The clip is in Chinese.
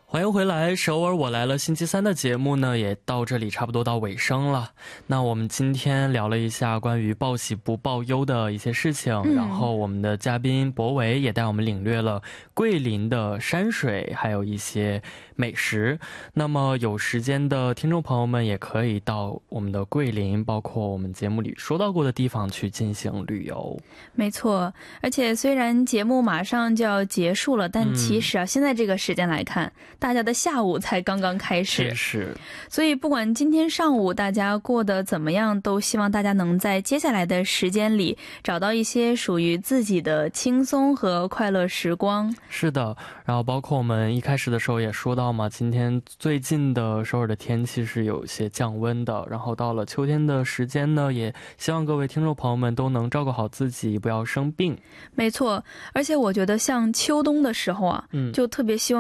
欢迎回来，首尔我来了星期三的节目呢也到这里差不多到尾声了。那我们今天聊了一下关于报喜不报忧的一些事情，然后我们的嘉宾博维也带我们领略了桂林的山水还有一些美食。那么有时间的听众朋友们也可以到我们的桂林包括我们节目里说到过的地方去进行旅游。 没错，而且虽然节目马上就要结束了，但其实啊现在这个时间来看，大家的下午才刚刚开始，所以不管今天上午大家过得怎么样，都希望大家能在接下来的时间里找到一些属于自己的轻松和快乐时光。是的，然后包括我们一开始的时候也说到嘛，今天最近的首尔的天气是有些降温的，然后到了秋天的时间呢，也希望各位听众朋友们都能照顾好自己，不要生病。没错，而且我觉得像秋冬的时候啊，就特别希望